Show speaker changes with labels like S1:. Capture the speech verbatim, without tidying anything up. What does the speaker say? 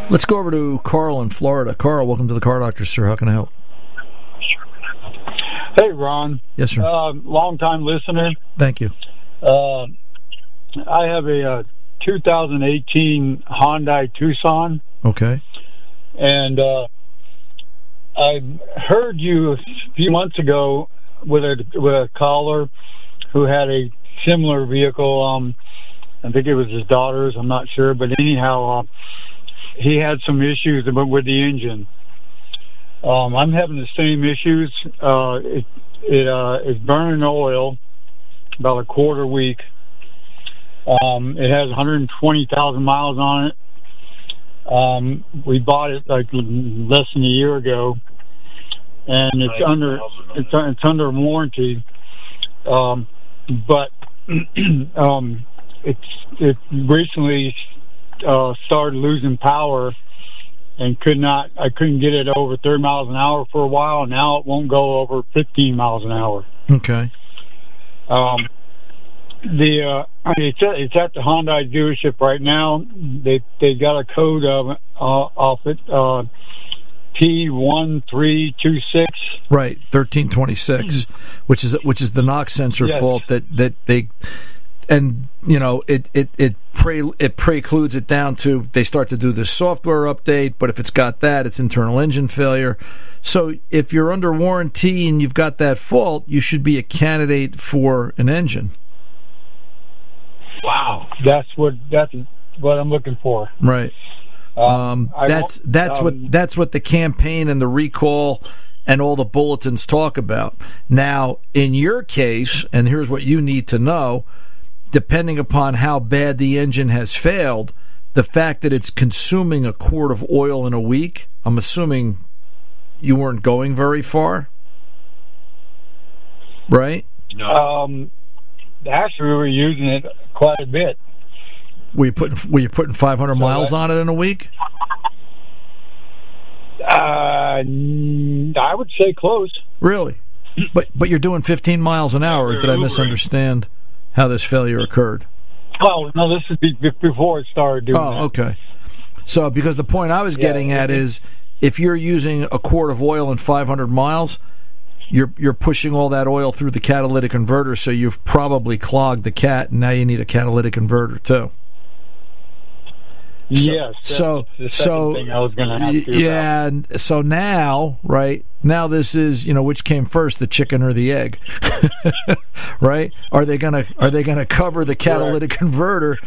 S1: Let's go over to Carl in Florida. Carl, welcome to the Car Doctor, sir. How can I help?
S2: Hey, Ron.
S1: Yes, sir.
S2: Uh, long-time listener.
S1: Thank you.
S2: Uh, I have a uh, two thousand eighteen Hyundai Tucson.
S1: Okay.
S2: And uh, I heard you a few months ago with a with a caller who had a similar vehicle. Um, I think it was his daughter's. I'm not sure, but anyhow, uh, he had some issues with the engine. Um, I'm having the same issues. Uh, it it uh, is burning oil about a quarter week. Um, it has one hundred twenty thousand miles on it. Um, we bought it like less than a year ago, and it's under it's it's under warranty. Um, but um, it's it recently uh, started losing power, and could not I couldn't get it over thirty miles an hour for a while. And now it won't go over fifteen miles an hour.
S1: Okay. Um,
S2: the uh, it's at, it's at the Hyundai dealership right now. They they got a code of uh, off it uh, T one three two six.
S1: Right, thirteen twenty six, which is which is the knock sensor
S2: yes.
S1: fault that, that they. And, you know, it it it, pre, it precludes it down to they start to do this software update, but if it's got that, it's internal engine failure. So if you're under warranty and you've got that fault, you should be a candidate for an engine.
S2: Wow. That's what that's what I'm looking for.
S1: Right. Um, um, that's that's um, what that's what the campaign and the recall and all the bulletins talk about. Now, in your case, and here's what you need to know, depending upon how bad the engine has failed, the fact that it's consuming a quart of oil in a week, I'm assuming you weren't going very far, right?
S2: No. Um, actually, we were using it quite a bit.
S1: Were you putting Were you putting five hundred so miles that, on it in a week?
S2: Uh, I would say close.
S1: Really? But but you're doing fifteen miles an hour. Or did I misunderstand how this failure occurred?
S2: Oh, no, this is before it started doing
S1: Oh,
S2: that.
S1: okay. So, because the point I was
S2: yeah,
S1: getting at is, if you're using a quart of oil in five hundred miles, you're you're pushing all that oil through the catalytic converter, so you've probably clogged the cat, and now you need a catalytic converter, too.
S2: So, yes.
S1: So,
S2: the
S1: so
S2: thing I was going to ask you
S1: yeah.
S2: About.
S1: So now, right now, this is, you know, which came first, the chicken or the egg, right? Are they gonna Are they gonna cover the catalytic right. converter